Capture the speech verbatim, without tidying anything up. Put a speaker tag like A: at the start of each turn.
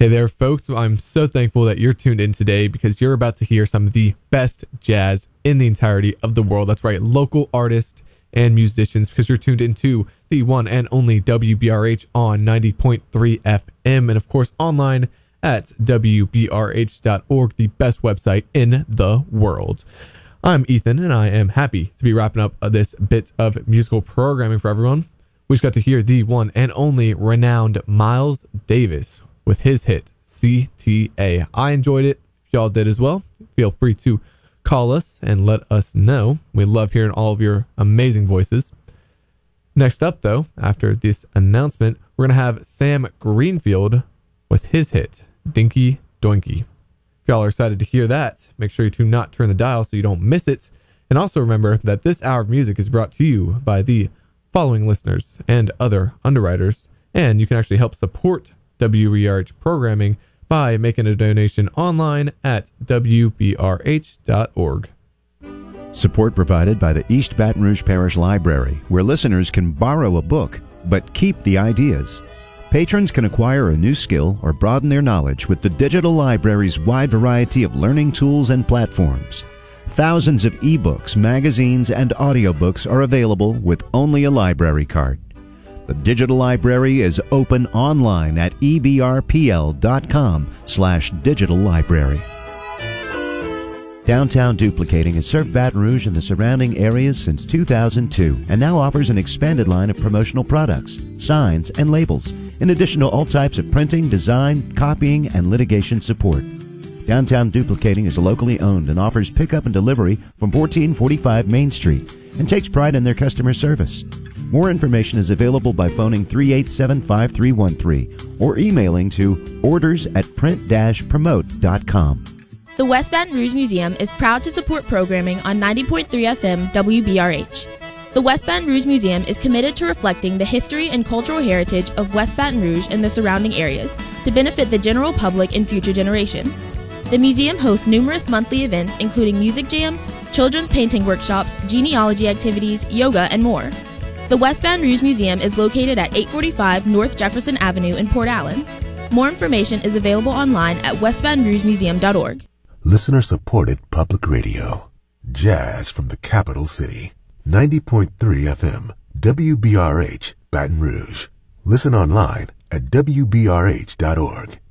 A: Hey there, folks. I'm so thankful that you're tuned in today because you're about to hear some of the best jazz in the entirety of the world. That's right, local artists and musicians, because you're tuned into the one and only W B R H on ninety point three F M, and of course online at W B R H dot org, the best website in the world. I'm Ethan, and I am happy to be wrapping up this bit of musical programming for everyone. We just got to hear the one and only renowned Miles Davis with his hit, C T A. I enjoyed it. If y'all did as well, feel free to call us and let us know. We love hearing all of your amazing voices. Next up, though, after this announcement, we're going to have Sam Greenfield with his hit, Dinky Doinky. If y'all are excited to hear that, make sure you do not turn the dial so you don't miss it. And also remember that this hour of music is brought to you by the following listeners and other underwriters, and you can actually help support W B R H programming by making a donation online at W B R H dot org.
B: Support provided by the East Baton Rouge Parish Library, where listeners can borrow a book but keep the ideas. Patrons can acquire a new skill or broaden their knowledge with the digital library's wide variety of learning tools and platforms. Thousands of ebooks, magazines, and audiobooks are available with only a library card. The digital library is open online at E B R P L dot com slash digital library. Downtown Duplicating has served Baton Rouge and the surrounding areas since two thousand two and now offers an expanded line of promotional products, signs, and labels, in addition to all types of printing, design, copying, and litigation support. Downtown Duplicating is locally owned and offers pickup and delivery from fourteen forty-five Main Street and takes pride in their customer service. More information is available by phoning three eight seven, five three one three or emailing to orders at print dash promote dot com.
C: The West Baton Rouge Museum is proud to support programming on ninety point three F M W B R H. The West Baton Rouge Museum is committed to reflecting the history and cultural heritage of West Baton Rouge and the surrounding areas to benefit the general public and future generations. The museum hosts numerous monthly events including music jams, children's painting workshops, genealogy activities, yoga, and more. The West Baton Rouge Museum is located at eight forty-five North Jefferson Avenue in Port Allen. More information is available online at west baton rouge museum dot org.
D: Listener-supported public radio. Jazz from the capital city. ninety point three F M, W B R H, Baton Rouge. Listen online at W B R H dot org.